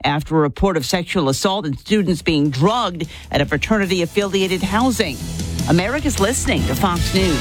after a report of sexual assault and students being drugged at a fraternity-affiliated housing. America's listening to Fox News.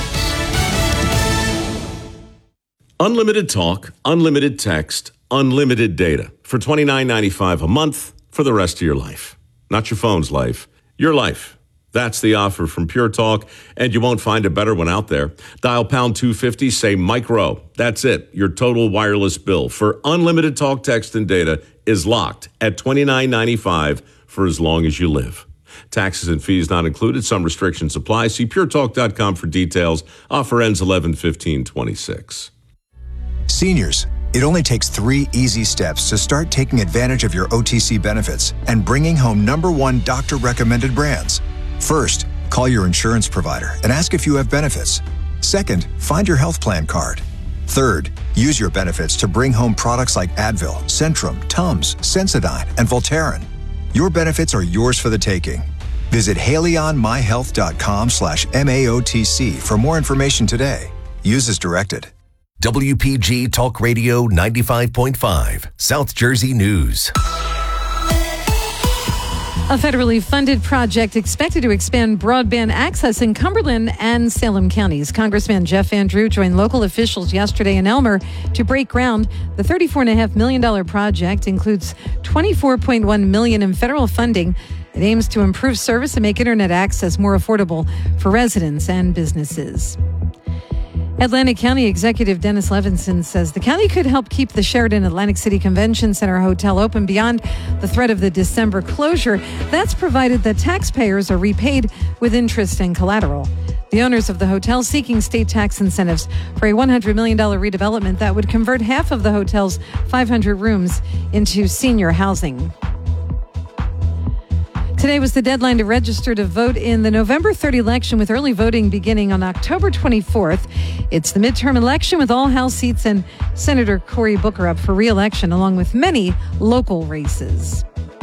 Unlimited talk, unlimited text, unlimited data for $29.95 a month for the rest of your life. Not your phone's life, your life. That's the offer from Pure Talk, and you won't find a better one out there. Dial pound 250, say micro. That's it. Your total wireless bill for unlimited talk, text, and data is locked at $29.95 for as long as you live. Taxes and fees not included. Some restrictions apply. See puretalk.com for details. Offer ends 11/15/26. Seniors, it only takes 3 easy steps to start taking advantage of your OTC benefits and bringing home #1 doctor-recommended brands. First, call your insurance provider and ask if you have benefits. Second, find your health plan card. Third, use your benefits to bring home products like Advil, Centrum, Tums, Sensodyne, and Voltaren. Your benefits are yours for the taking. Visit HaleyOnMyHealth.com/MAOTC for more information today. Use as directed. WPG Talk Radio 95.5, South Jersey News. A federally funded project expected to expand broadband access in Cumberland and Salem counties. Congressman Jeff Van Drew joined local officials yesterday in Elmer to break ground. The $34.5 million project includes $24.1 million in federal funding. It aims to improve service and make internet access more affordable for residents and businesses. Atlantic County Executive Dennis Levinson says the county could help keep the Sheraton Atlantic City Convention Center Hotel open beyond the threat of the December closure. That's provided that taxpayers are repaid with interest and collateral. The owners of the hotel seeking state tax incentives for a $100 million redevelopment that would convert half of the hotel's 500 rooms into senior housing. Today was the deadline to register to vote in the November 3rd election, with early voting beginning on October 24th. It's the midterm election with all House seats and Senator Cory Booker up for re-election, along with many local races.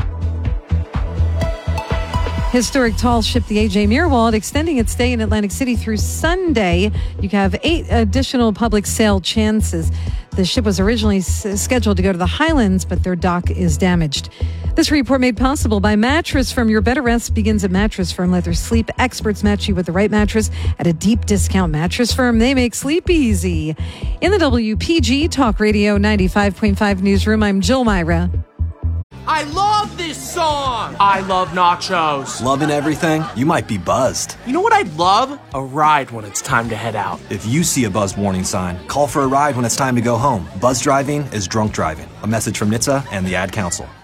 Historic tall ship, the A.J. Mearwald, extending its stay in Atlantic City through Sunday. You have 8 additional public sail chances. The ship was originally scheduled to go to the Highlands, but their dock is damaged. This report made possible by Mattress Firm. Your better rest begins at Mattress Firm. Let their sleep experts match you with the right mattress at a deep discount. Mattress Firm, they make sleep easy. In the WPG Talk Radio 95.5 newsroom, I'm Jill Myra. I love this song! I love nachos. Loving everything? You might be buzzed. You know what I'd love? A ride when it's time to head out. If you see a buzzed warning sign, call for a ride when it's time to go home. Buzz driving is drunk driving. A message from NHTSA and the Ad Council.